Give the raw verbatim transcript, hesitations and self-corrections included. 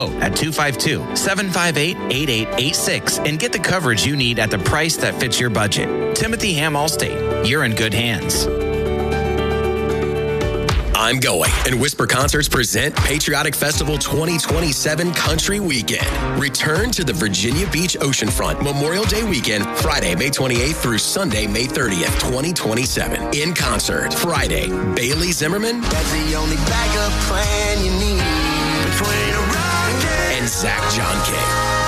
at two five two, seven five eight, eight eight eight six and get the coverage you need at the price that fits your budget. Timothy Ham Allstate, you're in good hands. I'm Going and Whisper Concerts present Patriotic Festival twenty twenty-seven Country Weekend. Return to the Virginia Beach Oceanfront Memorial Day weekend, Friday, May twenty-eighth through Sunday, May thirtieth, twenty twenty-seven. In concert, Friday, Bailey Zimmerman. That's the only backup plan you need. Between a rock and Zach John King.